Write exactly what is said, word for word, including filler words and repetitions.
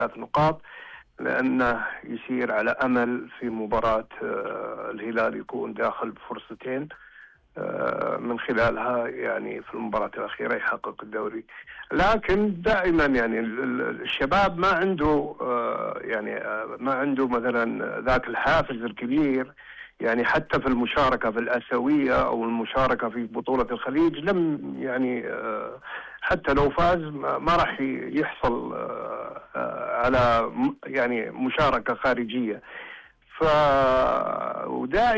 ثلاث نقاط، لأنه يسير على أمل في مباراة الهلال يكون داخل بفرصتين من خلالها يعني في المباراة الأخيرة يحقق الدوري. لكن دائما يعني الشباب ما عنده يعني ما عنده مثلا ذاك الحافز الكبير، يعني حتى في المشاركة في الآسيوية أو المشاركة في بطولة الخليج لم يعني حتى لو فاز ما راح يحصل على يعني مشاركة خارجية. ف ودائما